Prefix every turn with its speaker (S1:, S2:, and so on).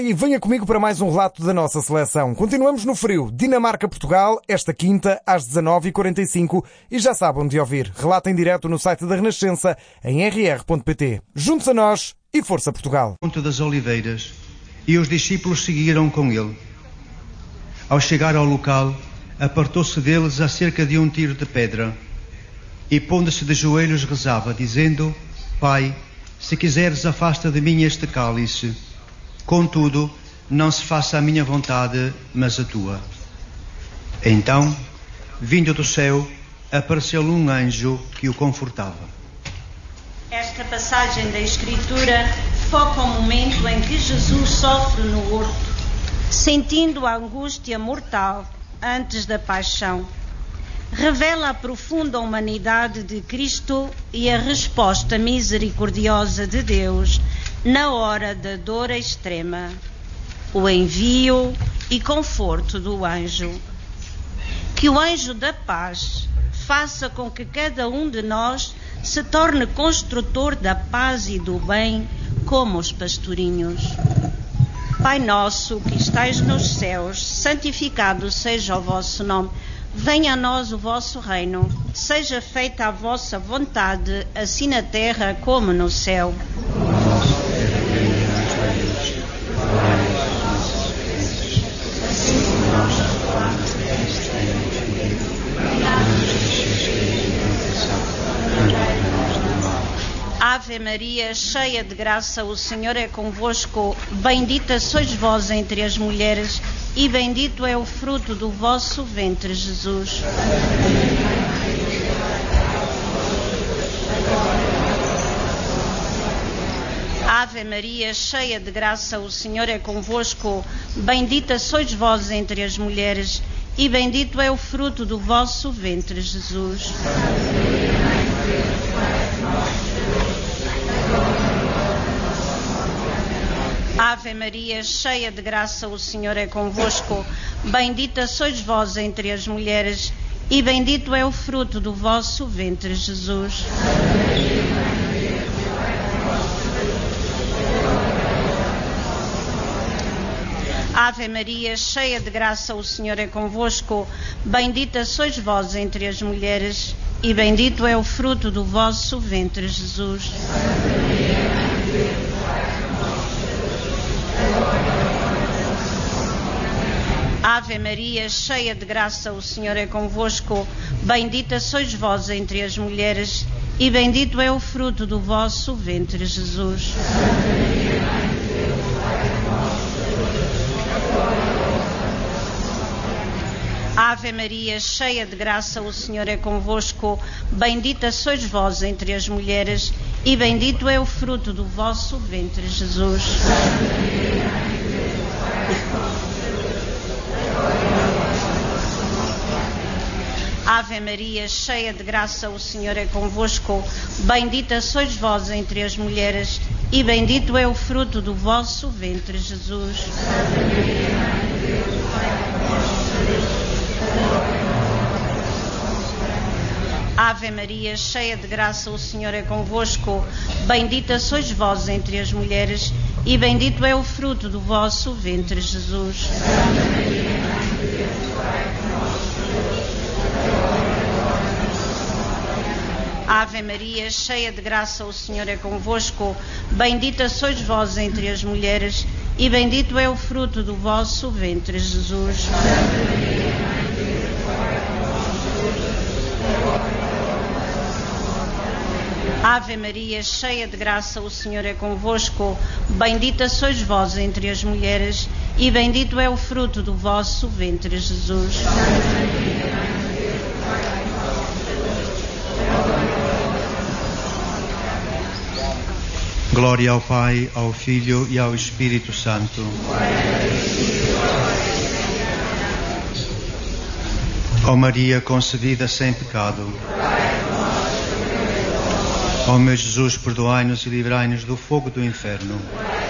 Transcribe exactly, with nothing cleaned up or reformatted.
S1: E venha comigo para mais um relato da nossa seleção. Continuamos no frio. Dinamarca-Portugal, esta quinta, às dezanove e quarenta e cinco. E já sabe onde ouvir. Relato em direto no site da Renascença, em r r ponto p t. Juntos a nós e Força Portugal.
S2: Monte das Oliveiras, e os discípulos seguiram com ele. Ao chegar ao local, apartou-se deles a cerca de um tiro de pedra, e pondo-se de joelhos rezava, dizendo: Pai, se quiseres, afasta de mim este cálice. Contudo, não se faça a minha vontade, mas a tua. Então, vindo do céu, apareceu-lhe um anjo que o confortava.
S3: Esta passagem da Escritura foca o momento em que Jesus sofre no horto, sentindo a angústia mortal antes da paixão. Revela a profunda humanidade de Cristo e a resposta misericordiosa de Deus na hora da dor extrema, o envio e conforto do anjo. Que o anjo da paz faça com que cada um de nós se torne construtor da paz e do bem, como os pastorinhos. Pai nosso que estais nos céus, santificado seja o vosso nome. Venha a nós o vosso reino. Seja feita a vossa vontade, assim na terra como no céu. Ave Maria, cheia de graça, o Senhor é convosco. Bendita sois vós entre as mulheres, e bendito é o fruto do vosso ventre, Jesus. Ave Maria, cheia de graça, o Senhor é convosco. Bendita sois vós entre as mulheres, e bendito é o fruto do vosso ventre, Jesus. Ave Maria, cheia de graça, o Senhor é convosco. Bendita sois vós entre as mulheres, e bendito é o fruto do vosso ventre, Jesus. Ave Maria, cheia de graça, o Senhor é convosco. Bendita sois vós entre as mulheres, e bendito é o fruto do vosso ventre, Jesus. Ave Maria, cheia de graça, o Senhor é convosco. Bendita sois vós entre as mulheres, e bendito é o fruto do vosso ventre, Jesus. Ave Maria, cheia de graça, o Senhor é convosco. Bendita sois vós entre as mulheres, e bendito é o fruto do vosso ventre, Jesus. Ave Maria, cheia de graça, o Senhor é convosco. Bendita sois vós entre as mulheres, e bendito é o fruto do vosso ventre, Jesus. Ave Maria, cheia de graça, o Senhor é convosco. Bendita sois vós entre as mulheres, e bendito é o fruto do vosso ventre, Jesus. Ave Maria, cheia de graça, o Senhor é convosco. Bendita sois vós entre as mulheres, e bendito é o fruto do vosso ventre, Jesus. Ave Maria, cheia de graça, o Senhor é convosco. Bendita sois vós entre as mulheres, e bendito é o fruto do vosso ventre, Jesus.
S2: Glória ao Pai, ao Filho e ao Espírito Santo. Ó Maria concebida sem pecado, ó meu Jesus, perdoai-nos e livrai-nos do fogo do inferno.